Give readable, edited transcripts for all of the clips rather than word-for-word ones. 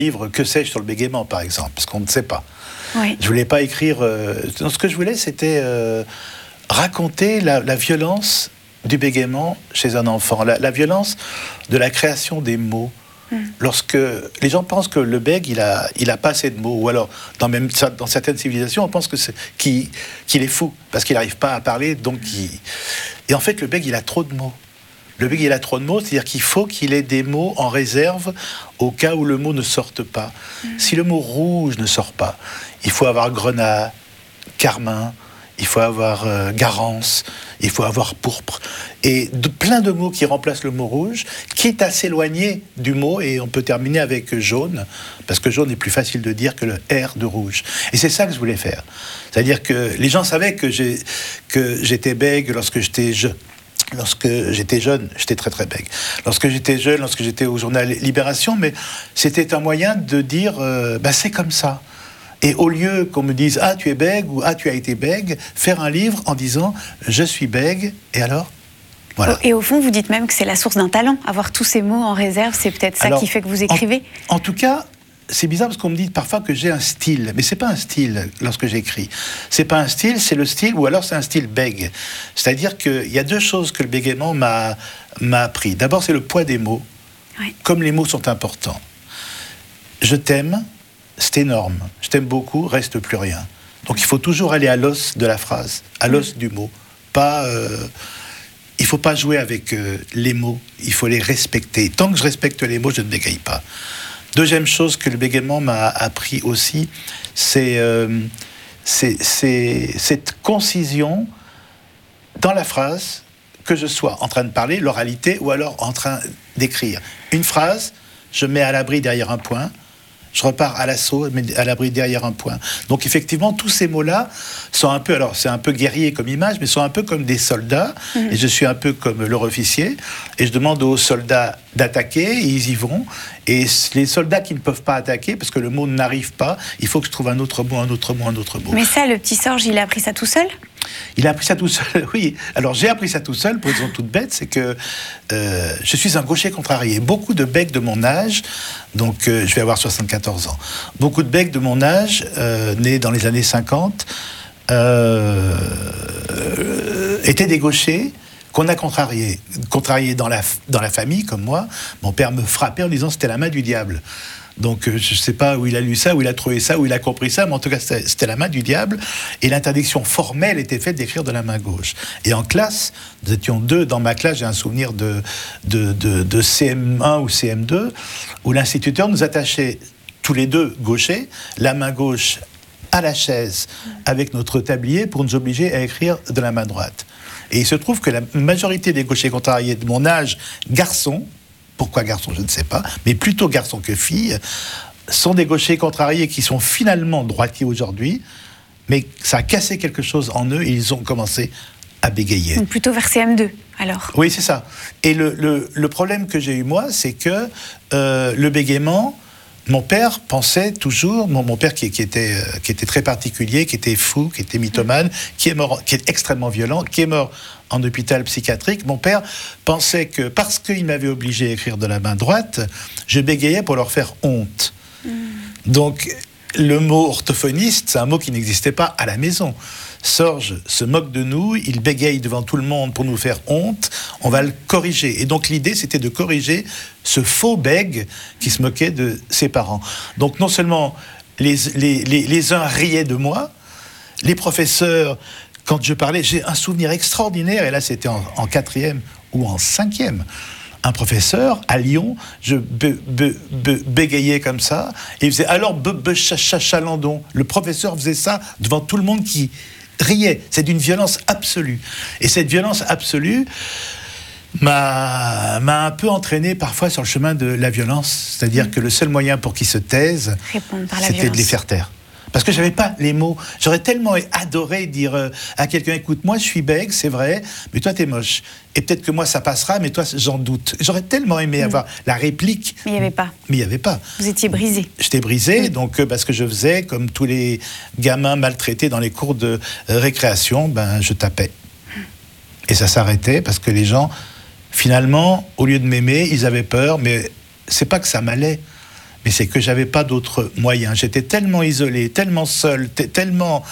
livre que sais-je sur le bégaiement, par exemple, parce qu'on ne sait pas. Oui. Je voulais pas écrire. Ce que je voulais, c'était raconter la violence du bégaiement chez un enfant, la violence de la création des mots. Lorsque les gens pensent que le bègue, il a pas assez de mots, ou alors dans certaines civilisations, on pense qu'il est fou parce qu'il n'arrive pas à parler, donc et en fait, le bègue, il a trop de mots. Le bègue, il a trop de mots, c'est-à-dire qu'il faut qu'il ait des mots en réserve au cas où le mot ne sorte pas. Si le mot rouge ne sort pas, il faut avoir grenat, carmin, il faut avoir garance, il faut avoir pourpre, et plein de mots qui remplacent le mot rouge, quitte à s'éloigner du mot, et on peut terminer avec jaune, parce que jaune est plus facile de dire que le R de rouge. Et c'est ça que je voulais faire. C'est-à-dire que les gens savaient que j'étais bègue lorsque j'étais jeune. Lorsque j'étais jeune, j'étais très très bègue. Lorsque j'étais jeune, lorsque j'étais au journal Libération, mais c'était un moyen de dire c'est comme ça. Et au lieu qu'on me dise « Ah, tu es bègue » ou « Ah, tu as été bègue », faire un livre en disant « Je suis bègue » et alors voilà. Et au fond, vous dites même que c'est la source d'un talent. Avoir tous ces mots en réserve, c'est peut-être ça qui fait que vous écrivez. En tout cas, c'est bizarre parce qu'on me dit parfois que j'ai un style. Mais c'est pas un style lorsque j'écris. C'est pas un style, c'est le style, ou alors c'est un style bègue. C'est-à-dire qu'il y a deux choses que le bégaiement m'a appris. D'abord, c'est le poids des mots. Oui. Comme les mots sont importants. Je t'aime, c'est énorme. Je t'aime beaucoup, reste plus rien. Donc il faut toujours aller à l'os de la phrase, à l'os du mot. Il ne faut pas jouer avec les mots, il faut les respecter. Tant que je respecte les mots, je ne bégaye pas. Deuxième chose que le bégaiement m'a appris aussi, c'est cette concision dans la phrase, que je sois en train de parler, l'oralité, ou alors en train d'écrire. Une phrase, je mets à l'abri derrière un point, je repars à l'assaut, mais à l'abri derrière un point. Donc effectivement, tous ces mots-là sont un peu, alors c'est un peu guerrier comme image, mais sont un peu comme des soldats, et je suis un peu comme leur officier, et je demande aux soldats d'attaquer, et ils y vont, et les soldats qui ne peuvent pas attaquer, parce que le mot n'arrive pas, il faut que je trouve un autre mot, un autre mot, un autre mot. Mais ça, le petit Sorge, il a appris ça tout seul ? Il a appris ça tout seul, oui. Alors j'ai appris ça tout seul, pour une raison toute bête, c'est que je suis un gaucher contrarié. Beaucoup de becs de mon âge, donc je vais avoir 74 ans, beaucoup de becs de mon âge, nés dans les années 50, étaient des gauchers qu'on a contrariés dans la famille, comme moi. Mon père me frappait en disant que c'était la main du diable. Donc, je ne sais pas où il a lu ça, où il a trouvé ça, où il a compris ça, mais en tout cas, c'était la main du diable. Et l'interdiction formelle était faite d'écrire de la main gauche. Et en classe, nous étions deux dans ma classe, j'ai un souvenir de CM1 ou CM2, où l'instituteur nous attachait tous les deux gauchers, la main gauche à la chaise avec notre tablier pour nous obliger à écrire de la main droite. Et il se trouve que la majorité des gauchers contrariés de mon âge, garçons, pourquoi garçons, je ne sais pas, mais plutôt garçons que filles, sont des gauchers contrariés qui sont finalement droitiers aujourd'hui, mais ça a cassé quelque chose en eux et ils ont commencé à bégayer. Donc plutôt vers CM2, alors. Oui, c'est ça. Et le problème que j'ai eu, moi, c'est que le bégaiement, mon père pensait toujours, mon père qui était très particulier, qui était fou, qui était mythomane, qui est extrêmement violent, qui est mort en hôpital psychiatrique, mon père pensait que parce qu'il m'avait obligé à écrire de la main droite, je bégayais pour leur faire honte. Donc, le mot orthophoniste, c'est un mot qui n'existait pas à la maison. Sorge se moque de nous, il bégaye devant tout le monde pour nous faire honte, on va le corriger. Et donc l'idée, c'était de corriger ce faux bègue qui se moquait de ses parents. Donc non seulement les uns riaient de moi, les professeurs, quand je parlais, j'ai un souvenir extraordinaire, et là c'était en 4e ou en 5e. Un professeur à Lyon, je bégayais comme ça, et il faisait alors chalandon. Le professeur faisait ça devant tout le monde qui riait. C'est d'une violence absolue. Et cette violence absolue m'a un peu entraîné parfois sur le chemin de la violence. C'est-à-dire que le seul moyen pour qu'ils se taisent, c'était de les faire taire. Parce que j'avais pas les mots. J'aurais tellement adoré dire à quelqu'un, écoute, moi je suis bègue, c'est vrai, mais toi t'es moche. Et peut-être que moi ça passera, mais toi j'en doute. J'aurais tellement aimé avoir la réplique. Mais il n'y avait pas. Mais il n'y avait pas. Vous étiez brisé. J'étais brisé, donc parce que je faisais comme tous les gamins maltraités dans les cours de récréation, je tapais. Et ça s'arrêtait parce que les gens, finalement, au lieu de m'aimer, ils avaient peur, mais c'est pas que ça m'allait. mais c'est que j'avais pas d'autres moyens. J'étais tellement isolé, tellement seul, tellement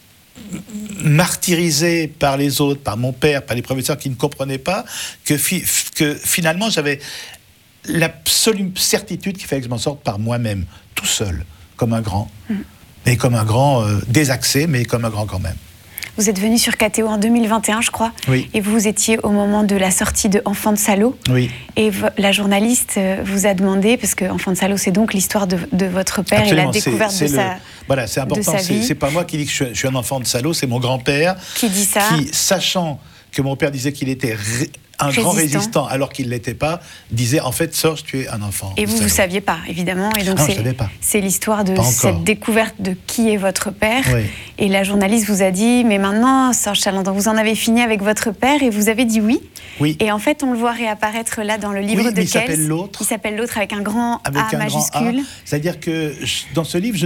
martyrisé par les autres, par mon père, par les professeurs qui ne comprenaient pas, que finalement j'avais l'absolue certitude qu'il fallait que je m'en sorte par moi-même, tout seul, comme un grand. Mais comme un grand désaxé, mais comme un grand quand même. Vous êtes venu sur KTO en 2021, je crois. Oui. Et vous étiez au moment de la sortie de Enfant de salaud. Oui. Et la journaliste vous a demandé, parce que Enfant de salaud, c'est donc l'histoire de votre père. Absolument, et la découverte Voilà, c'est important. C'est pas moi qui dis que je suis un enfant de salaud, c'est mon grand-père qui dit ça. Qui, sachant que mon père disait qu'il était un grand résistant alors qu'il ne l'était pas, disait en fait, Serge, tu es un enfant. Et vous ne saviez pas, évidemment. Et donc non, je ne savais pas. C'est l'histoire de cette découverte de qui est votre père. Oui. Et la journaliste vous a dit, mais maintenant, Serge Chalandon, vous en avez fini avec votre père, et vous avez dit oui. Oui. Et en fait, on le voit réapparaître là dans le livre de Kels. Il s'appelle L'autre. Il s'appelle L'autre avec un grand A majuscule. C'est-à-dire que dans ce livre,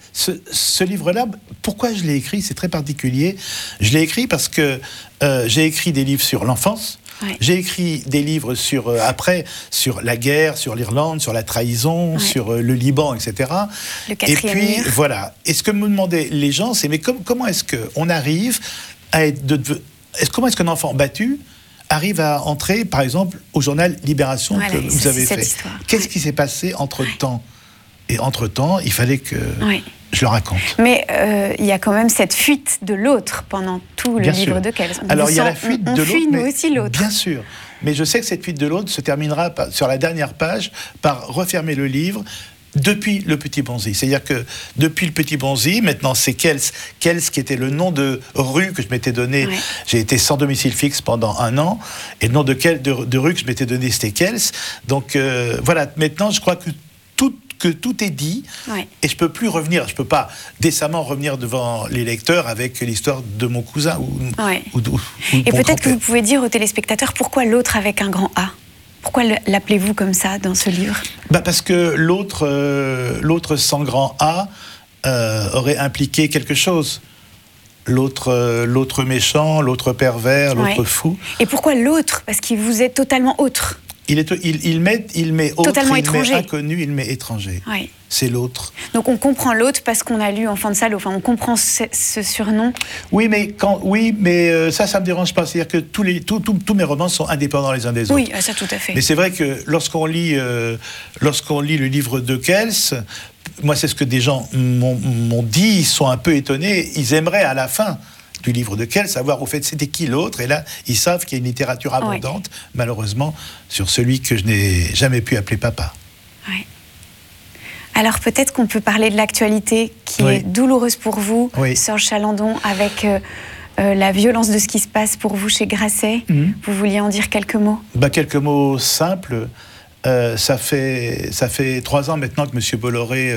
ce livre-là, pourquoi je l'ai écrit, c'est très particulier. Je l'ai écrit parce que j'ai écrit des livres sur l'enfance. Ouais. J'ai écrit des livres après sur la guerre, sur l'Irlande, sur la trahison, sur le Liban, etc. Le quatrième mur. mur. Voilà. Et ce que me demandaient les gens, c'est mais comment est-ce qu'on arrive à être comment est-ce qu'un enfant battu arrive à entrer, par exemple, au journal Libération que vous avez fait. Qu'est-ce qui s'est passé entre-temps ? Et entre-temps, il fallait que je le raconte. Mais il y a quand même cette fuite de l'autre pendant tout le livre de Kels. Alors il y a la fuite de l'autre, fuit nous aussi l'autre. Bien sûr. Mais je sais que cette fuite de l'autre se terminera sur la dernière page par refermer le livre depuis le Petit Bonzi. C'est-à-dire que depuis le Petit Bonzi, maintenant c'est Kels qui était le nom de rue que je m'étais donné. Ouais. J'ai été sans domicile fixe pendant 1 an, et le nom de rue que je m'étais donné, c'était Kels. Donc voilà, maintenant je crois que tout est dit, et je peux plus revenir, je peux pas décemment revenir devant les lecteurs avec l'histoire de mon cousin ou et peut-être que vous pouvez dire aux téléspectateurs pourquoi l'autre avec un grand A. Pourquoi l'appelez-vous comme ça dans ce livre ? Parce que l'autre sans grand A aurait impliqué quelque chose. L'autre méchant, l'autre pervers, l'autre fou. Et pourquoi l'autre ? Parce qu'il vous est totalement autre. Il met autre, totalement il étranger. Met inconnu, il met étranger. Oui. C'est l'autre. Donc on comprend l'autre parce qu'on a lu Enfant de salaud. Enfin, on comprend ce surnom. Oui, mais ça me dérange pas. C'est-à-dire que tous mes romans sont indépendants les uns des autres. Oui, ça tout à fait. Mais c'est vrai que lorsqu'on lit le livre de Kels, moi c'est ce que des gens m'ont dit. Ils sont un peu étonnés. Ils aimeraient à la fin du livre de Kels savoir au fait c'était qui l'autre, et là ils savent qu'il y a une littérature abondante, malheureusement, sur celui que je n'ai jamais pu appeler papa. Oui. Alors peut-être qu'on peut parler de l'actualité qui est douloureuse pour vous, Serge Chalandon, avec la violence de ce qui se passe pour vous chez Grasset. Vous vouliez en dire quelques mots ? Quelques mots simples. Ça fait 3 ans maintenant que M. Bolloré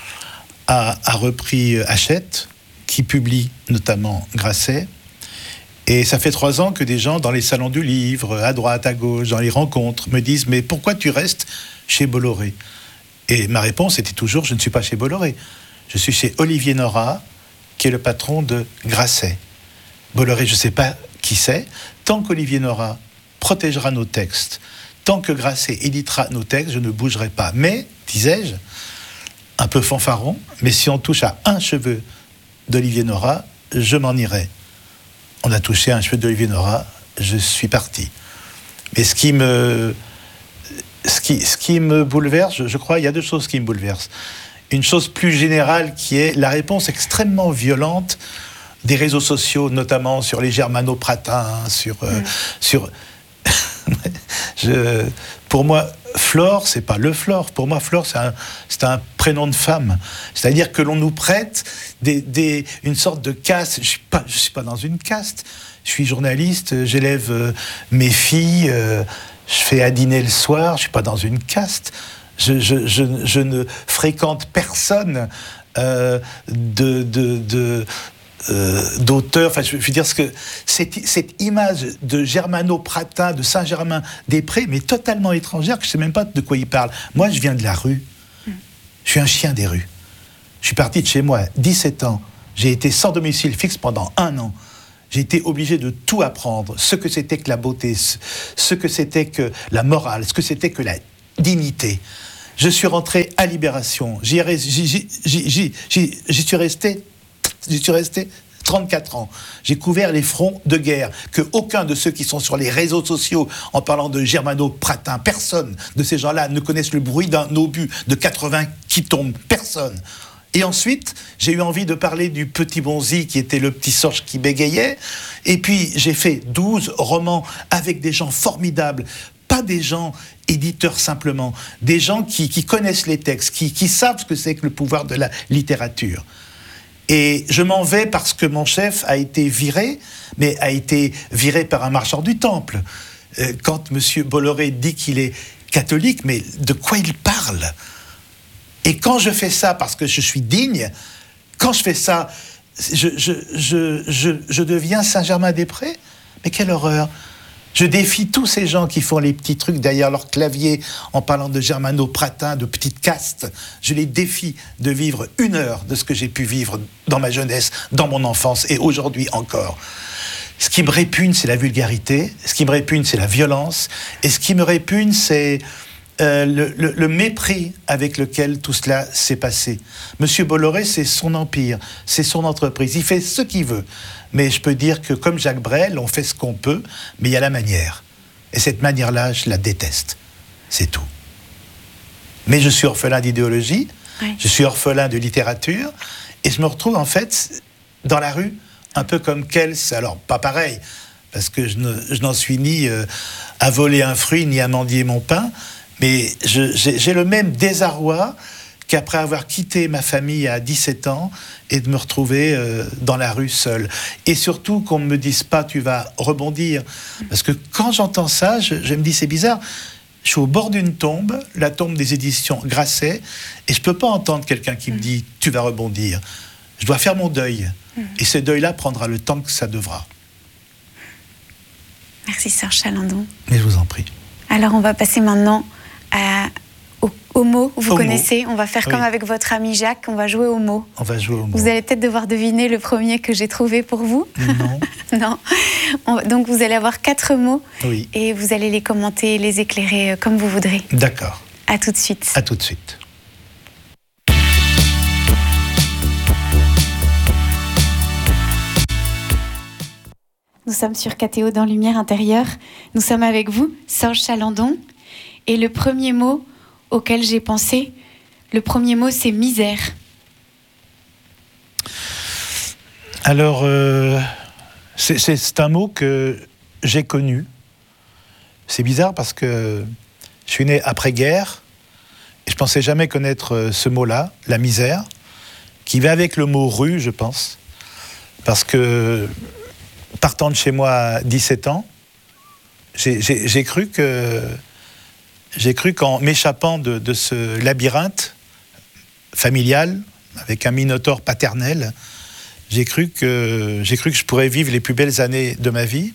a repris Hachette, qui publie notamment Grasset. Et ça fait 3 ans que des gens dans les salons du livre, à droite, à gauche, dans les rencontres, me disent « Mais pourquoi tu restes chez Bolloré ?» Et ma réponse était toujours « Je ne suis pas chez Bolloré. Je suis chez Olivier Nora, qui est le patron de Grasset. Bolloré, je ne sais pas qui c'est. Tant qu'Olivier Nora protégera nos textes, tant que Grasset éditera nos textes, je ne bougerai pas. Mais, disais-je, un peu fanfaron, mais si on touche à un cheveu d'Olivier Nora, je m'en irai. On a touché un cheveu d'Olivier Nora, je suis parti. Mais ce qui me bouleverse, je crois, il y a 2 choses qui me bouleversent. Une chose plus générale qui est la réponse extrêmement violente des réseaux sociaux, notamment sur les germano-pratins, pour moi, Flore, c'est pas le Flore. Pour moi, Flore, c'est un prénom de femme. C'est-à-dire que l'on nous prête une sorte de caste. Je suis pas dans une caste. Je suis journaliste, j'élève mes filles, je fais à dîner le soir. Je suis pas dans une caste. Je ne fréquente personne d'auteur, enfin je veux dire que cette image de germano-pratin, de Saint-Germain-des-Prés, mais totalement étrangère, que je ne sais même pas de quoi il parle. Moi, je viens de la rue. Je suis un chien des rues. Je suis parti de chez moi, 17 ans. J'ai été sans domicile fixe pendant 1 an. J'ai été obligé de tout apprendre. Ce que c'était que la beauté, ce que c'était que la morale, ce que c'était que la dignité. Je suis rentré à Libération. J'y suis resté 34 ans. J'ai couvert les fronts de guerre que aucun de ceux qui sont sur les réseaux sociaux en parlant de Germano-Pratin, personne de ces gens-là ne connaissent le bruit d'un obus de 80 qui tombe. Personne. Et ensuite, j'ai eu envie de parler du petit Bonzi qui était le petit Sorge qui bégayait. Et puis, j'ai fait 12 romans avec des gens formidables. Pas des gens éditeurs simplement, des gens qui connaissent les textes, qui savent ce que c'est que le pouvoir de la littérature. Et je m'en vais parce que mon chef a été viré, mais a été viré par un marchand du Temple. Quand M. Bolloré dit qu'il est catholique, mais de quoi il parle ? Et quand je fais ça parce que je suis digne, quand je fais ça, je deviens Saint-Germain-des-Prés. Mais quelle horreur! Je défie tous ces gens qui font les petits trucs derrière leur clavier en parlant de Germano-Pratin, de petites castes. Je les défie de vivre 1 heure de ce que j'ai pu vivre dans ma jeunesse, dans mon enfance et aujourd'hui encore. Ce qui me répugne, c'est la vulgarité. Ce qui me répugne, c'est la violence. Et ce qui me répugne, c'est le mépris avec lequel tout cela s'est passé. Monsieur Bolloré, c'est son empire, c'est son entreprise. Il fait ce qu'il veut. Mais je peux dire que, comme Jacques Brel, on fait ce qu'on peut, mais il y a la manière. Et cette manière-là, je la déteste. C'est tout. Mais je suis orphelin d'idéologie, oui. Je suis orphelin de littérature, et je me retrouve, en fait, dans la rue, un peu comme Kels. Alors, pas pareil, parce que je n'en suis ni à voler un fruit, ni à mendier mon pain, mais j'ai le même désarroi qu'après avoir quitté ma famille à 17 ans et de me retrouver dans la rue seul. Et surtout qu'on ne me dise pas « tu vas rebondir ». Parce que quand j'entends ça, je me dis « c'est bizarre ». Je suis au bord d'une tombe, la tombe des éditions Grasset, et je ne peux pas entendre quelqu'un qui me dit « tu vas rebondir ». Je dois faire mon deuil. Et ce deuil-là prendra le temps que ça devra. Merci Serge Chalandon. Mais je vous en prie. Alors on va passer maintenant au mot, vous connaissez, on va faire comme avec votre ami Jacques, on va jouer au mot. On va jouer au mot. Vous allez peut-être devoir deviner le premier que j'ai trouvé pour vous. Non. Non. Donc vous allez avoir 4 mots oui. Et vous allez les commenter, les éclairer comme vous voudrez. D'accord. À tout de suite. À tout de suite. Nous sommes sur KTO dans Lumière Intérieure. Nous sommes avec vous, Serge Chalandon. Et le premier mot auquel j'ai pensé, le premier mot, c'est misère. Alors, c'est un mot que j'ai connu. C'est bizarre parce que je suis né après-guerre et je ne pensais jamais connaître ce mot-là, la misère, qui va avec le mot rue, je pense. Parce que, partant de chez moi à 17 ans, j'ai cru qu'en m'échappant de ce labyrinthe familial, avec un minotaure paternel, j'ai cru que je pourrais vivre les plus belles années de ma vie.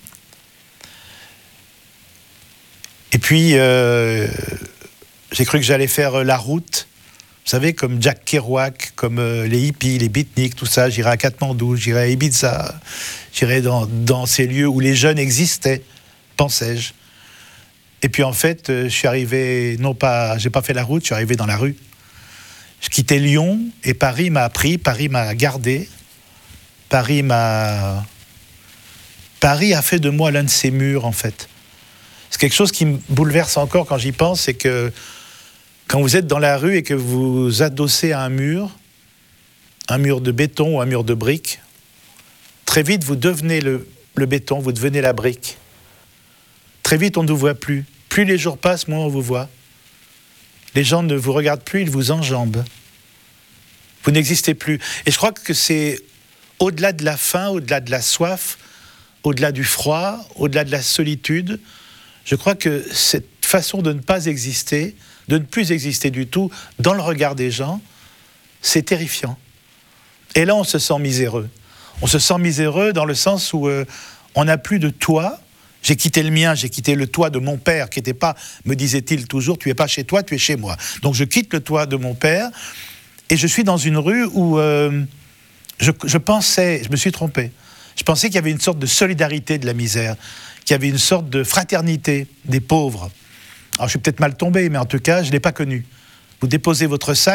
Et puis, j'ai cru que j'allais faire la route, vous savez, comme Jack Kerouac, comme les hippies, les beatniks, tout ça. J'irai à Katmandou, j'irai à Ibiza, j'irai dans ces lieux où les jeunes existaient, pensais-je. Et puis en fait, je suis arrivé, j'ai pas fait la route, je suis arrivé dans la rue. Je quittais Lyon et Paris m'a pris, Paris m'a gardé. Paris a fait de moi l'un de ses murs, en fait. C'est quelque chose qui me bouleverse encore quand j'y pense, c'est que quand vous êtes dans la rue et que vous adossez à un mur de béton ou un mur de briques, très vite vous devenez le béton, vous devenez la brique. Très vite on ne vous voit plus. Plus les jours passent, moins on vous voit. Les gens ne vous regardent plus, ils vous enjambent. Vous n'existez plus. Et je crois que c'est au-delà de la faim, au-delà de la soif, au-delà du froid, au-delà de la solitude, je crois que cette façon de ne pas exister, de ne plus exister du tout, dans le regard des gens, c'est terrifiant. Et là, on se sent miséreux. On se sent miséreux dans le sens où on n'a plus de toit. J'ai quitté le mien, j'ai quitté le toit de mon père, qui n'était pas, me disait-il toujours, tu n'es pas chez toi, tu es chez moi. Donc je quitte le toit de mon père, et je suis dans une rue où je pensais, je me suis trompé, je pensais qu'il y avait une sorte de solidarité de la misère, qu'il y avait une sorte de fraternité des pauvres. Alors je suis peut-être mal tombé, mais en tout cas, je ne l'ai pas connu. vous déposez votre sac.